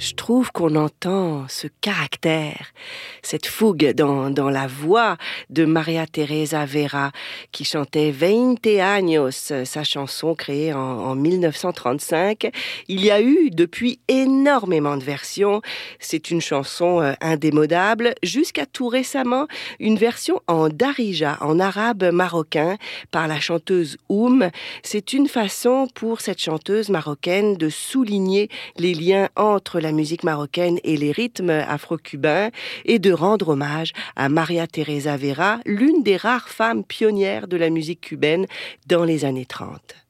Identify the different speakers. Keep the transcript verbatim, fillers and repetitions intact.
Speaker 1: Je trouve qu'on entend ce caractère, cette fougue dans, dans la voix de María Teresa Vera, qui chantait Veinte años, sa chanson créée en, en mille neuf cent trente-cinq. Il y a eu depuis énormément de versions. C'est une chanson euh, indémodable. Jusqu'à tout récemment, une version en darija, en arabe marocain, par la chanteuse Oum. C'est une façon pour cette chanteuse marocaine de souligner les liens entre la musique marocaine et les rythmes afro-cubains et de rendre hommage à María Teresa Vera, l'une des rares femmes pionnières de la musique cubaine dans les années trente.